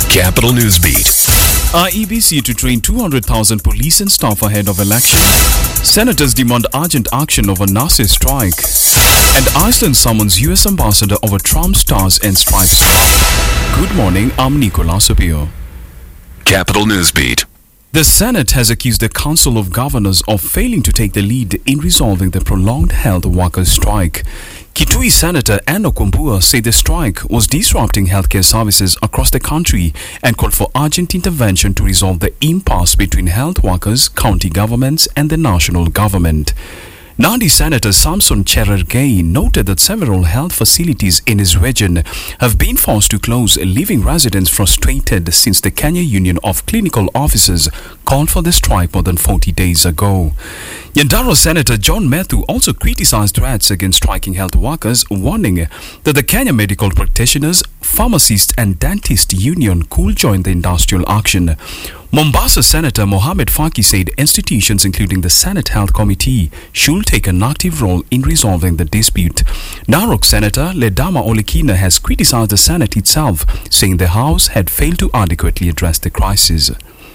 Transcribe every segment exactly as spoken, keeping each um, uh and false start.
Capital Newsbeat. I E B C to train two hundred thousand police and staff ahead of election. Senators demand urgent action over Nasser strike. And Iceland summons U S ambassador over Trump stars and stripes. Good morning, I'm Nicolas Sapio. Capital Newsbeat. The Senate has accused the Council of Governors of failing to take the lead in resolving the prolonged health workers' strike. Kitui Senator Anno Kumbua said the strike was disrupting healthcare services across the country and called for urgent intervention to resolve the impasse between health workers, county governments and the national government. Nandi Senator Samson Cherargei noted that several health facilities in his region have been forced to close, leaving residents frustrated since the Kenya Union of Clinical Officers called for the strike more than forty days ago. Nyandarua Senator John Methu also criticized threats against striking health workers, warning that the Kenya Medical Practitioners, Pharmacists and Dentist Union could join the industrial action. Mombasa Senator Mohamed Faki said institutions including the Senate Health Committee should take an active role in resolving the dispute. Narok Senator Ledama Olekina has criticized the Senate itself, saying the House had failed to adequately address the crisis.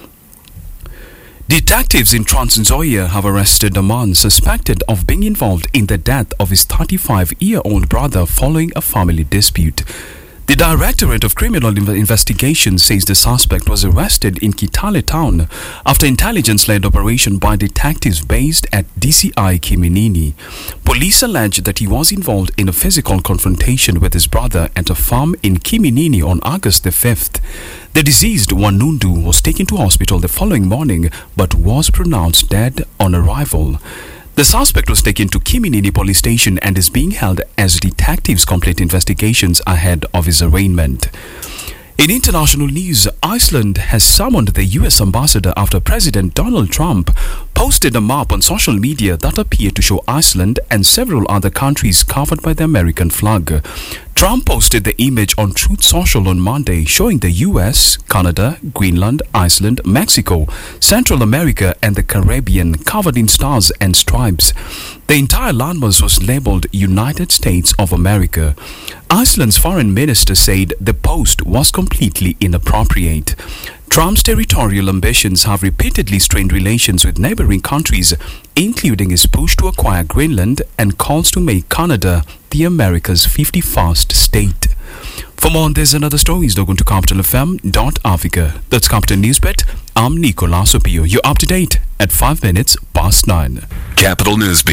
Detectives in Trans Nzoia have arrested a man suspected of being involved in the death of his thirty-five-year-old brother following a family dispute. The Directorate of Criminal Inve- Investigation says the suspect was arrested in Kitale town after intelligence-led operation by detectives based at D C I Kiminini. Police allege that he was involved in a physical confrontation with his brother at a farm in Kiminini on August the fifth. The deceased, Wanundu, was taken to hospital the following morning but was pronounced dead on arrival. The suspect was taken to Kiminini police station and is being held as detectives complete investigations ahead of his arraignment. In international news, Iceland has summoned the U S ambassador after President Donald Trump posted a map on social media that appeared to show Iceland and several other countries covered by the American flag. Trump posted the image on Truth Social on Monday, showing the U S, Canada, Greenland, Iceland, Mexico, Central America and the Caribbean covered in stars and stripes. The entire landmass was labeled United States of America. Iceland's foreign minister said the post was completely inappropriate. Trump's territorial ambitions have repeatedly strained relations with neighboring countries, including his push to acquire Greenland and calls to make Canada the America's fifty-first state. For more on this and other stories, log on to capital f m dot africa. That's Capital Newsbeat. I'm Nicolas Sapio. You're up to date at five minutes past nine. Capital Newsbeat.